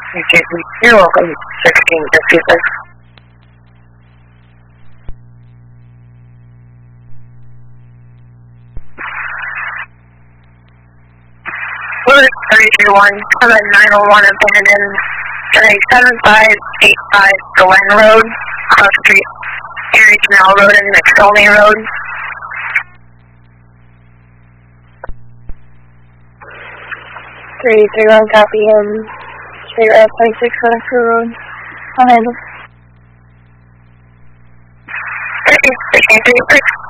You're welcome. 1656. Louis 321, I'm at 901 abandoned. 7585 Glen Road, Cross Street, Erie Canal Road, and McStoney Road. 331, copy, State Route 26, Connector Road. I'll handle. 36.